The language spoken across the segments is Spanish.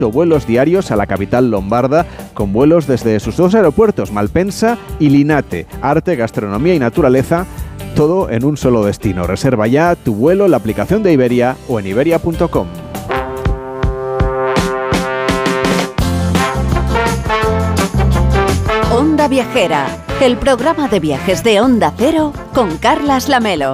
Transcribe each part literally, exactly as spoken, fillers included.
vuelos diarios a la capital lombarda, con vuelos desde sus dos aeropuertos, Malpensa y Linate. Arte, gastronomía y naturaleza, todo en un solo destino. Reserva ya tu vuelo en la aplicación de Iberia o en iberia punto com. Onda Viajera, el programa de viajes de Onda Cero con Carlas Lamelo.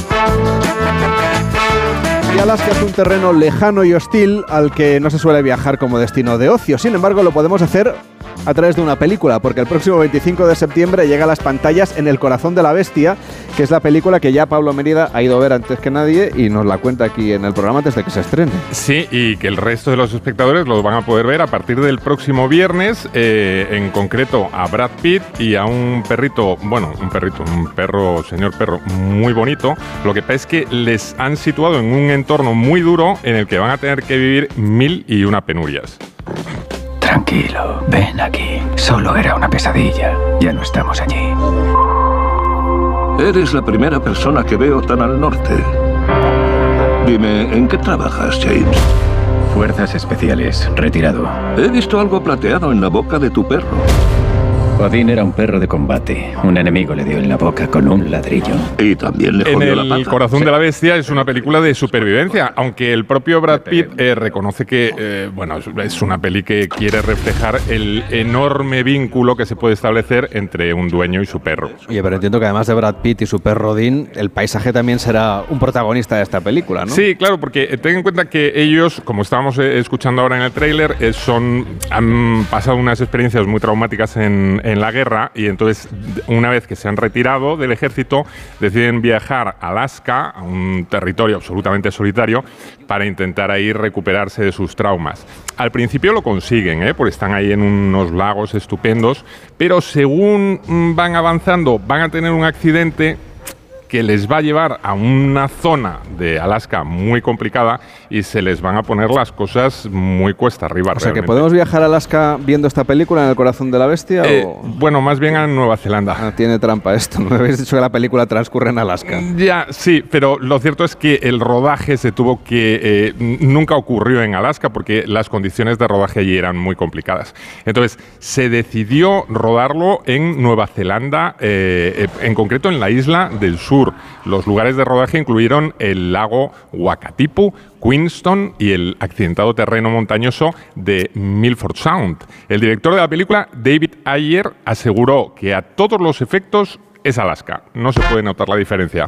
Y Alaska es un terreno lejano y hostil al que no se suele viajar como destino de ocio. Sin embargo, lo podemos hacer a través de una película, porque el próximo veinticinco de septiembre llega a las pantallas En el corazón de la bestia, que es la película que ya Pablo Mérida ha ido a ver antes que nadie y nos la cuenta aquí en el programa antes de que se estrene. Sí, y que el resto de los espectadores lo van a poder ver a partir del próximo viernes, eh, en concreto a Brad Pitt y a un perrito, bueno, un perrito, un perro, señor perro, muy bonito. Lo que pasa es que les han situado en un entorno muy duro en el que van a tener que vivir mil y una penurias. Tranquilo, ven aquí. Solo era una pesadilla. Ya no estamos allí. Eres la primera persona que veo tan al norte. Dime, ¿en qué trabajas, James? Fuerzas especiales, retirado. He visto algo plateado en la boca de tu perro. Odín era un perro de combate. Un enemigo le dio en la boca con un ladrillo. Y también le En jodió la El pata. corazón Sí. de la bestia es una película de supervivencia, aunque el propio Brad Pitt eh, reconoce que eh, bueno, es, es una peli que quiere reflejar el enorme vínculo que se puede establecer entre un dueño y su perro. Oye, pero entiendo que además de Brad Pitt y su perro Odín, el paisaje también será un protagonista de esta película, ¿no? Sí, claro, porque eh, ten en cuenta que ellos, como estábamos eh, escuchando ahora en el tráiler, eh, son han pasado unas experiencias muy traumáticas en, en la guerra, y entonces, una vez que se han retirado del ejército, deciden viajar a Alaska, a un territorio absolutamente solitario, para intentar ahí recuperarse de sus traumas. Al principio lo consiguen, ¿eh? Porque están ahí en unos lagos estupendos, pero según mm, van avanzando, van a tener un accidente que les va a llevar a una zona de Alaska muy complicada y se les van a poner las cosas muy cuesta arriba. O sea, realmente. que podemos viajar a Alaska viendo esta película, En el corazón de la bestia, Eh, o... bueno, más bien a Nueva Zelanda. Ah, tiene trampa esto. Me habéis dicho que la película transcurre en Alaska. Ya, sí, pero lo cierto es que el rodaje se tuvo que... Eh, nunca ocurrió en Alaska porque las condiciones de rodaje allí eran muy complicadas. Entonces, se decidió rodarlo en Nueva Zelanda, eh, eh, en concreto en la isla del sur. Los lugares de rodaje incluyeron el lago Wakatipu, Queenstown y el accidentado terreno montañoso de Milford Sound. El director de la película, David Ayer, aseguró que a todos los efectos es Alaska. No se puede notar la diferencia.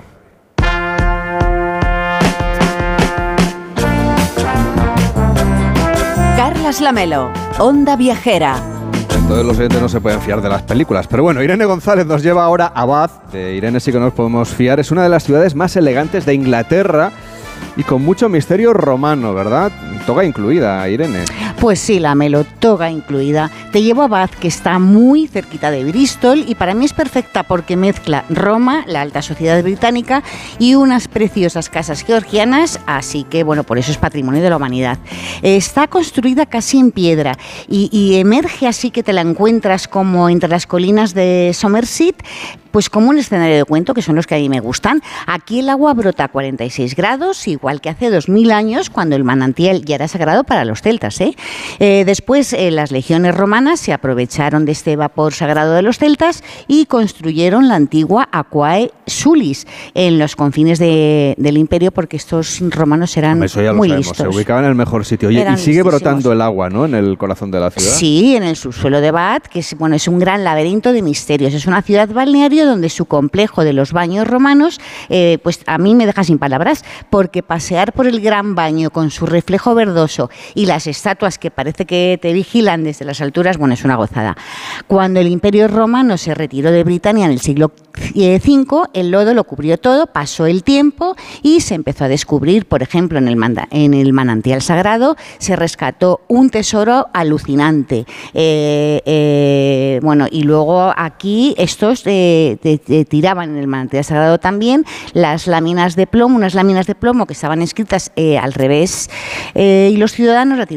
Carlas Lamelo, Onda Viajera. Todos los oyentes no se pueden fiar de las películas. Pero bueno, Irene González nos lleva ahora a Bath. De Irene sí que nos podemos fiar. Es una de las ciudades más elegantes de Inglaterra y con mucho misterio romano, ¿verdad? Toga incluida, Irene. Pues sí, Lamelo, toga incluida. Te llevo a Bath, que está muy cerquita de Bristol, y para mí es perfecta porque mezcla Roma, la alta sociedad británica, y unas preciosas casas georgianas, así que, bueno, por eso es patrimonio de la humanidad. Está construida casi en piedra y, y emerge así que te la encuentras como entre las colinas de Somerset, pues como un escenario de cuento, que son los que a mí me gustan. Aquí el agua brota a cuarenta y seis grados, igual que hace dos mil años, cuando el manantial ya era sagrado para los celtas, ¿eh? Eh, después, eh, las legiones romanas se aprovecharon de este vapor sagrado de los celtas y construyeron la antigua Aquae Sulis en los confines de, del imperio, porque estos romanos eran Eso ya lo muy sabemos, listos. se ubicaban en el mejor sitio. Oye, Eran y sigue listísimos. brotando el agua, ¿no? En el corazón de la ciudad. Sí, en el subsuelo de Bath, que es, bueno, es un gran laberinto de misterios. Es una ciudad balneario donde su complejo de los baños romanos, eh, pues a mí me deja sin palabras, porque pasear por el gran baño con su reflejo verdoso y las estatuas que parece que te vigilan desde las alturas, bueno, es una gozada. Cuando el Imperio Romano se retiró de Britania en el siglo cinco, el lodo lo cubrió todo, pasó el tiempo y se empezó a descubrir, por ejemplo, en el, manda, en el manantial sagrado se rescató un tesoro alucinante. Eh, eh, bueno, y luego aquí estos eh, te, te tiraban en el manantial sagrado también las láminas de plomo, unas láminas de plomo que estaban escritas eh, al revés, eh, y los ciudadanos la tiraban al agua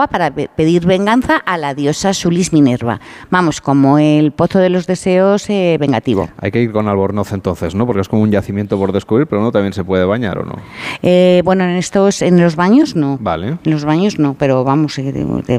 para pe- pedir venganza a la diosa Sulis Minerva. Vamos, como el pozo de los deseos eh, vengativo. Hay que ir con Albornoz entonces, ¿no? Porque es como un yacimiento por descubrir, pero uno también se puede bañar, ¿o no? Eh, bueno, en estos, en los baños no. Vale. En los baños no, pero vamos, eh, te,